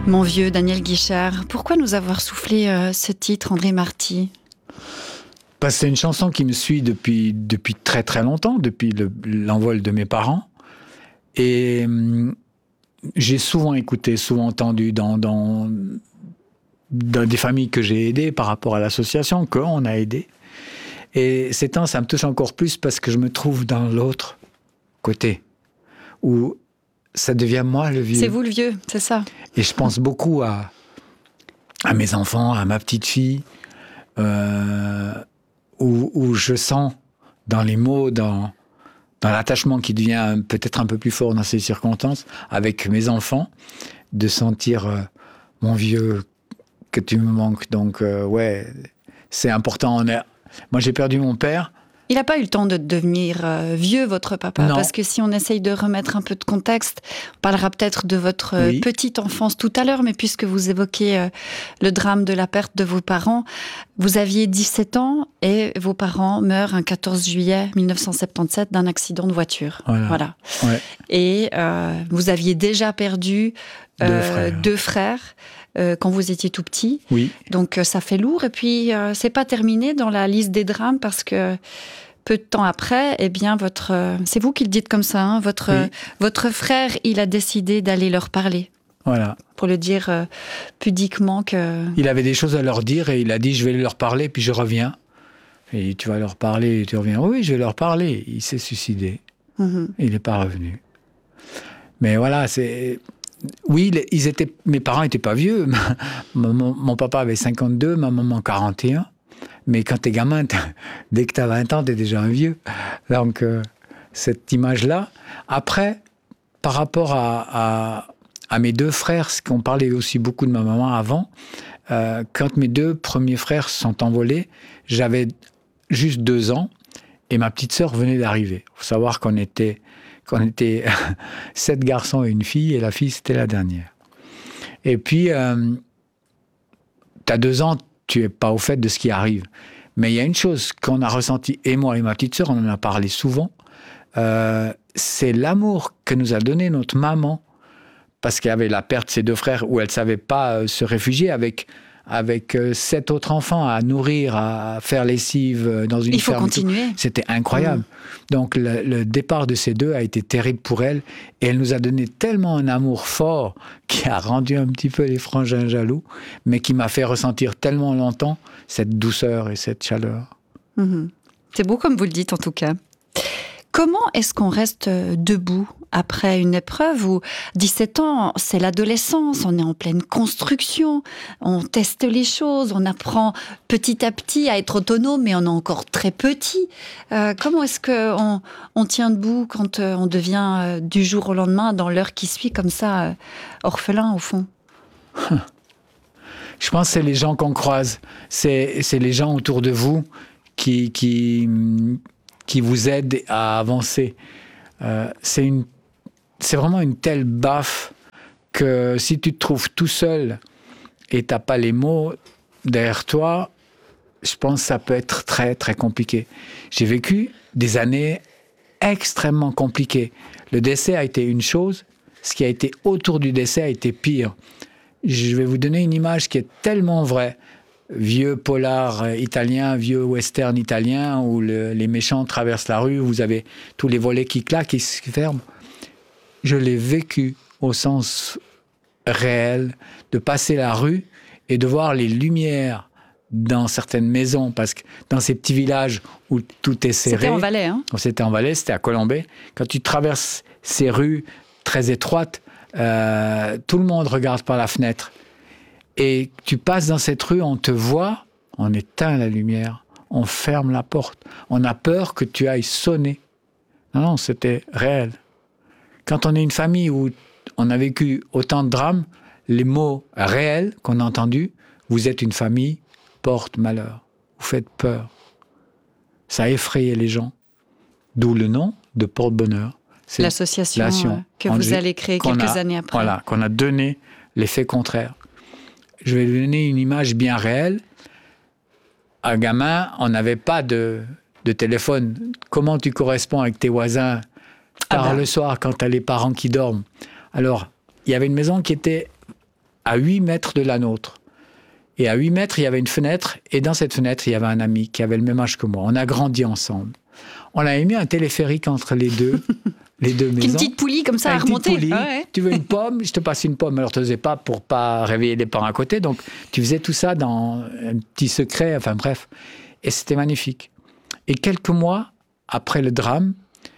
Mon vieux Daniel Guichard, pourquoi nous avoir soufflé ce titre, André Marty ? Parce que c'est une chanson qui me suit depuis très très longtemps, depuis l'envol de mes parents. Et j'ai souvent écouté, souvent entendu dans des familles que j'ai aidées par rapport à l'association, qu'on a aidé. Et ces temps, ça me touche encore plus parce que je me trouve dans l'autre côté, où ça devient moi le vieux. C'est vous le vieux, c'est ça. Et je pense beaucoup à mes enfants, à ma petite fille, où je sens dans les mots, dans l'attachement qui devient peut-être un peu plus fort dans ces circonstances, avec mes enfants, de sentir mon vieux, que tu me manques. Donc, ouais, c'est important. Moi, j'ai perdu mon père. Il n'a pas eu le temps de devenir vieux, votre papa. Non. Parce que si on essaye de remettre un peu de contexte, on parlera peut-être de votre petite enfance tout à l'heure, mais puisque vous évoquez le drame de la perte de vos parents, vous aviez 17 ans et vos parents meurent un 14 juillet 1977 d'un accident de voiture. Voilà. Ouais. Et vous aviez déjà perdu deux frères. Quand vous étiez tout petit. Oui. Donc ça fait lourd. Et puis c'est pas terminé dans la liste des drames parce que peu de temps après, eh bien c'est vous qui le dites comme ça, hein, votre frère, il a décidé d'aller leur parler. Voilà. Pour le dire pudiquement que... Il avait des choses à leur dire et il a dit je vais leur parler puis je reviens. Et tu vas leur parler et tu reviens. Oui, je vais leur parler. Il s'est suicidé. Mm-hmm. Il n'est pas revenu. Mais voilà, c'est... Oui, mes parents n'étaient pas vieux. Mon papa avait 52, ma maman 41. Mais quand t'es gamin, dès que t'as 20 ans, t'es déjà un vieux. Donc, cette image-là. Après, par rapport à mes deux frères, ce qu'on parlait aussi beaucoup de ma maman avant, quand mes deux premiers frères se sont envolés, j'avais juste 2 ans et ma petite sœur venait d'arriver. Il faut savoir qu'on était 7 garçons et une fille, et la fille, c'était la dernière. Et puis, t'as 2 ans, tu n'es pas au fait de ce qui arrive. Mais il y a une chose qu'on a ressentie, et moi et ma petite sœur, on en a parlé souvent, c'est l'amour que nous a donné notre maman, parce qu'elle avait la perte de ses 2 frères, où elle ne savait pas se réfugier avec 7 autres enfants à nourrir, à faire lessive dans une ferme. Il faut continuer. C'était incroyable. Donc le départ de ces 2 a été terrible pour elle et elle nous a donné tellement un amour fort qui a rendu un petit peu les frangins jaloux, mais qui m'a fait ressentir tellement longtemps cette douceur et cette chaleur. Mmh. C'est beau comme vous le dites en tout cas. Comment est-ce qu'on reste debout après une épreuve où 17 ans, c'est l'adolescence, on est en pleine construction, on teste les choses, on apprend petit à petit à être autonome, mais on est encore très petit. Comment est-ce qu'on tient debout quand on devient du jour au lendemain, dans l'heure qui suit, comme ça, orphelin au fond ? Je pense que c'est les gens qu'on croise, c'est les gens autour de vous qui vous aident à avancer. C'est vraiment une telle baffe que si tu te trouves tout seul et tu n'as pas les mots derrière toi, je pense que ça peut être très, très compliqué. J'ai vécu des années extrêmement compliquées. Le décès a été une chose, ce qui a été autour du décès a été pire. Je vais vous donner une image qui est tellement vraie. Vieux polar italien, vieux western italien, où les méchants traversent la rue, vous avez tous les volets qui claquent et qui se ferment. Je l'ai vécu au sens réel, de passer la rue et de voir les lumières dans certaines maisons, parce que dans ces petits villages où tout est serré... C'était en Valais, hein ? C'était en Valais, c'était à Colombey. Quand tu traverses ces rues très étroites, tout le monde regarde par la fenêtre. Et tu passes dans cette rue, on te voit, on éteint la lumière, on ferme la porte. On a peur que tu ailles sonner. Non, c'était réel. Quand on est une famille où on a vécu autant de drames, les mots réels qu'on a entendus, vous êtes une famille, porte malheur. Vous faites peur. Ça a effrayé les gens. D'où le nom de Porte-Bonheur. C'est l'association que vous allez créer quelques années après. Voilà, qu'on a donné l'effet contraire. Je vais lui donner une image bien réelle. Un gamin, on n'avait pas de téléphone. Comment tu corresponds avec tes voisins tard le soir quand tu as les parents qui dorment? Alors, il y avait une maison qui était à 8 mètres de la nôtre. Et à 8 mètres, il y avait une fenêtre. Et dans cette fenêtre, il y avait un ami qui avait le même âge que moi. On a grandi ensemble. On avait mis un téléphérique entre les deux maisons. Une petite poulie comme ça à remonter. Poulie. Tu veux une pomme, je te passe une pomme. Alors, tu ne faisais pas pour pas réveiller les parents à côté. Donc, tu faisais tout ça dans un petit secret. Enfin, bref. Et c'était magnifique. Et quelques mois après le drame...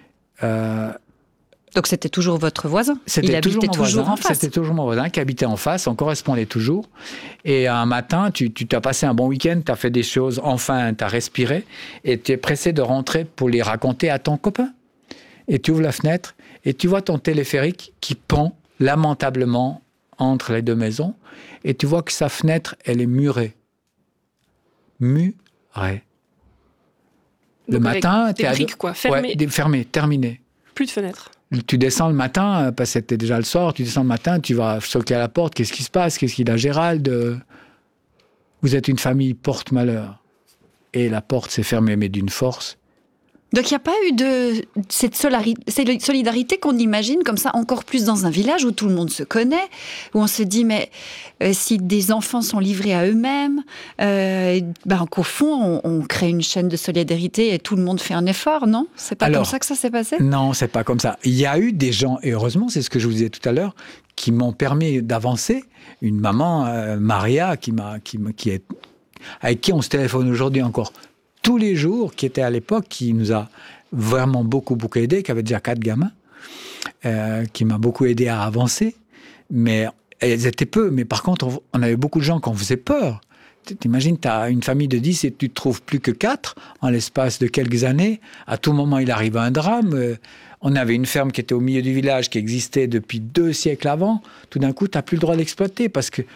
donc, c'était toujours votre voisin? Il habitait toujours en face? C'était toujours mon voisin qui habitait en face. On correspondait toujours. Et un matin, tu t'as passé un bon week-end, tu as fait des choses, enfin, tu as respiré. Et tu es pressé de rentrer pour les raconter à ton copain. Et tu ouvres la fenêtre et tu vois ton téléphérique qui pend lamentablement entre les deux maisons. Et tu vois que sa fenêtre, elle est murée. Murée. Le donc matin, tu es briques, quoi, fermées. Ouais, fermé, terminé. Plus de fenêtres. Tu descends le matin, parce que c'était déjà le soir, tu descends le matin, tu vas choquer à la porte, qu'est-ce qui se passe? Qu'est-ce qu'il a, Gérald? Vous êtes une famille porte-malheur. Et la porte s'est fermée, mais d'une force. Donc il n'y a pas eu de cette solidarité qu'on imagine comme ça, encore plus dans un village où tout le monde se connaît, où on se dit, mais si des enfants sont livrés à eux-mêmes, qu'au fond, on crée une chaîne de solidarité et tout le monde fait un effort, non? C'est pas comme ça que ça s'est passé? Non, c'est pas comme ça. Il y a eu des gens, et heureusement, c'est ce que je vous disais tout à l'heure, qui m'ont permis d'avancer. Une maman, Maria, avec qui on se téléphone aujourd'hui encore tous les jours, qui était à l'époque, qui nous a vraiment beaucoup aidé, qui avait déjà 4 gamins, qui m'a beaucoup aidé à avancer. Mais elles étaient peu. Mais par contre, on avait beaucoup de gens qui en faisaient peur. T'imagines, tu as une famille de 10 et tu ne trouves plus que 4 en l'espace de quelques années. À tout moment, il arrive un drame. On avait une ferme qui était au milieu du village, qui existait depuis 2 siècles avant. Tout d'un coup, tu n'as plus le droit d'exploiter parce que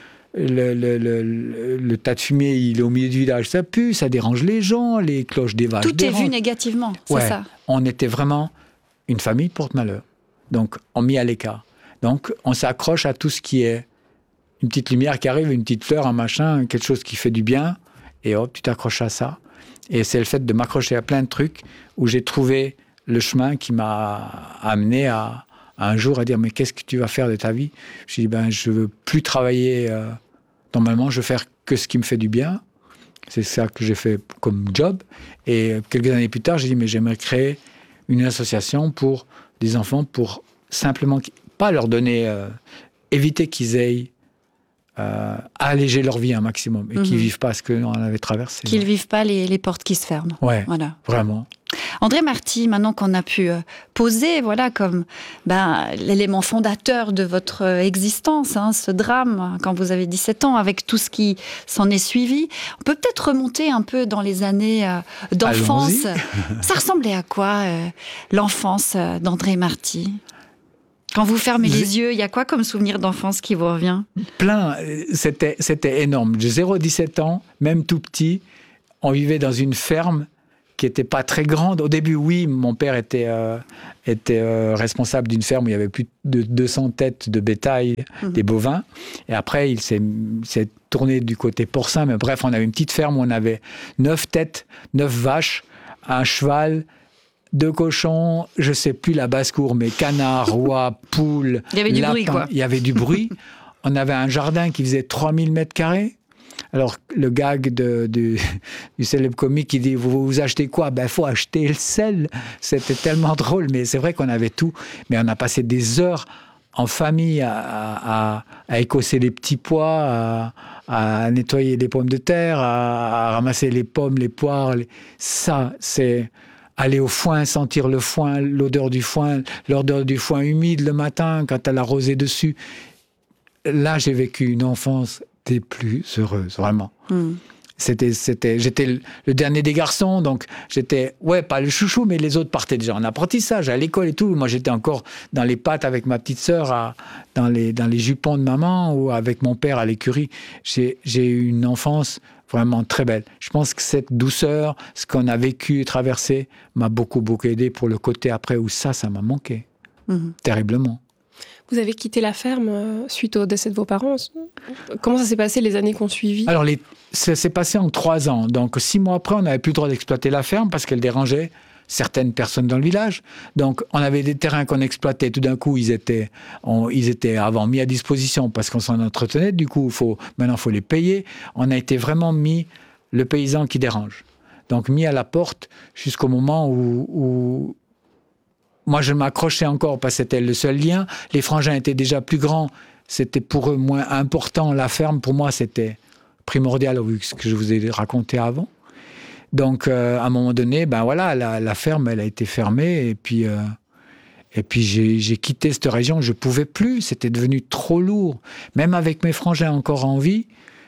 le tas de fumier, il est au milieu du village, ça pue, ça dérange les gens, les cloches des vaches. Tout est vu négativement, c'est ça. On était vraiment une famille porte-malheur. Donc, on mit à l'écart. Donc, on s'accroche à tout ce qui est une petite lumière qui arrive, une petite fleur, un machin, quelque chose qui fait du bien, et hop, tu t'accroches à ça. Et c'est le fait de m'accrocher à plein de trucs où j'ai trouvé le chemin qui m'a amené à un jour à dire, mais qu'est-ce que tu vas faire de ta vie? Je dis, je veux plus travailler. Normalement, je veux faire que ce qui me fait du bien. C'est ça que j'ai fait comme job. Et quelques années plus tard, j'ai dit, mais j'aimerais créer une association pour des enfants, pour simplement, pas leur donner, éviter qu'ils aient à alléger leur vie un maximum et qu'ils ne vivent pas ce qu'on avait traversé. Qu'ils ne vivent pas les portes qui se ferment. Ouais, voilà. Vraiment. André Marty, maintenant qu'on a pu poser comme l'élément fondateur de votre existence, ce drame, quand vous avez 17 ans, avec tout ce qui s'en est suivi, on peut peut-être remonter un peu dans les années d'enfance. Ça ressemblait à quoi, l'enfance d'André Marty? Quand vous fermez les yeux, il y a quoi comme souvenir d'enfance qui vous revient? Plein, c'était énorme. De 0-17 ans, même tout petit, on vivait dans une ferme qui n'était pas très grande. Au début, oui, mon père était responsable d'une ferme où il y avait plus de 200 têtes de bétail, des bovins. Et après, il s'est tourné du côté porcin. Mais bref, on avait une petite ferme où on avait 9 têtes, 9 vaches, un cheval, 2 cochons, je ne sais plus la basse-cour, mais canards, oies, poules, il y avait du bruit, quoi. Il y avait du bruit. On avait un jardin qui faisait 3000 mètres carrés. Alors, le gag du célèbre comique qui dit « Vous achetez quoi ?» Il faut acheter le sel. C'était tellement drôle, mais c'est vrai qu'on avait tout. Mais on a passé des heures en famille à écosser les petits pois, à nettoyer les pommes de terre, à ramasser les pommes, les poires. Ça, c'est aller au foin, sentir le foin, l'odeur du foin humide le matin quand elle a rosé dessus. Là, j'ai vécu une enfance des plus heureuses, vraiment. J'étais le dernier des garçons, donc j'étais, pas le chouchou, mais les autres partaient déjà en apprentissage, à l'école et tout. Moi, j'étais encore dans les pattes avec ma petite sœur, dans les jupons de maman, ou avec mon père à l'écurie. J'ai eu une enfance vraiment très belle. Je pense que cette douceur, ce qu'on a vécu et traversé, m'a beaucoup aidé pour le côté après où ça m'a manqué. Terriblement. Vous avez quitté la ferme suite au décès de vos parents. Comment ça s'est passé les années qui ont suivi? Alors, ça s'est passé en 3 ans. Donc, 6 mois après, on n'avait plus le droit d'exploiter la ferme parce qu'elle dérangeait certaines personnes dans le village. Donc, on avait des terrains qu'on exploitait. Tout d'un coup, ils étaient avant mis à disposition parce qu'on s'en entretenait. Du coup, maintenant, il faut les payer. On a été vraiment mis le paysan qui dérange. Donc, mis à la porte jusqu'au moment où moi, je m'accrochais encore parce que c'était le seul lien. Les frangins étaient déjà plus grands. C'était pour eux moins important. La ferme, pour moi, c'était primordial, vu ce que je vous ai raconté avant. Donc, à un moment donné, la ferme, elle a été fermée. Et puis j'ai quitté cette région. Je ne pouvais plus. C'était devenu trop lourd. Même avec mes frangins encore en vie,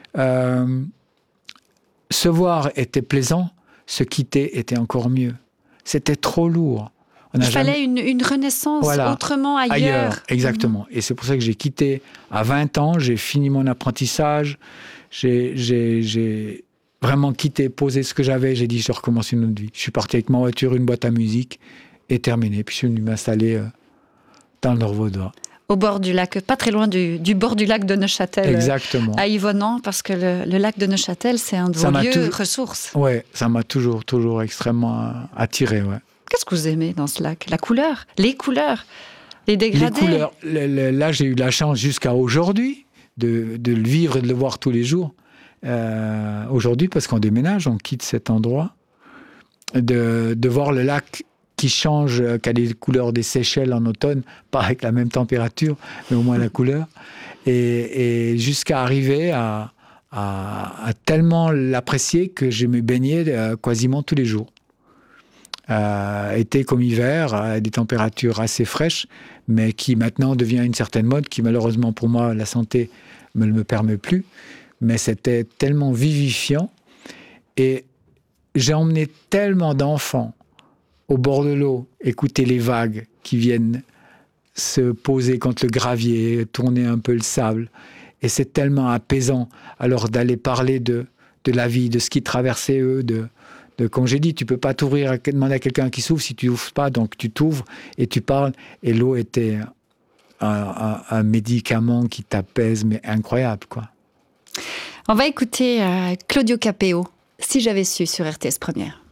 se voir était plaisant. Se quitter était encore mieux. C'était trop lourd. Il fallait une renaissance autrement ailleurs. Exactement. Et c'est pour ça que j'ai quitté à 20 ans. J'ai fini mon apprentissage. J'ai vraiment quitté, posé ce que j'avais. J'ai dit, je recommence une autre vie. Je suis parti avec ma voiture, une boîte à musique et terminé. Puis je suis venu m'installer dans le Nord-Vaudois. Au bord du lac, pas très loin du bord du lac de Neuchâtel. Exactement. À Yvonand, parce que le lac de Neuchâtel, c'est un de vos lieux ressources. Oui, ça m'a toujours extrêmement attiré, ouais. Qu'est-ce que vous aimez dans ce lac ? La couleur ? Les couleurs ? Les dégradés ? Les couleurs. Là, j'ai eu la chance jusqu'à aujourd'hui de le vivre et de le voir tous les jours. Aujourd'hui, parce qu'on déménage, on quitte cet endroit, de voir le lac qui change, qui a les couleurs des Seychelles en automne, pas avec la même température, mais au moins la couleur, et jusqu'à arriver à tellement l'apprécier que je me baignais quasiment tous les jours. Été comme hiver, à des températures assez fraîches, mais qui maintenant devient une certaine mode, qui malheureusement pour moi, la santé ne me le permet plus. Mais c'était tellement vivifiant. Et j'ai emmené tellement d'enfants au bord de l'eau, écouter les vagues qui viennent se poser contre le gravier, tourner un peu le sable. Et c'est tellement apaisant. Alors d'aller parler de la vie, de ce qu'ils traversaient eux, comme j'ai dit, tu ne peux pas demander à quelqu'un qui souffre si tu n'ouvres pas. Donc tu t'ouvres et tu parles. Et l'eau était un médicament qui t'apaise, mais incroyable, quoi. On va écouter Claudio Capéo, Si j'avais su, sur RTS Première.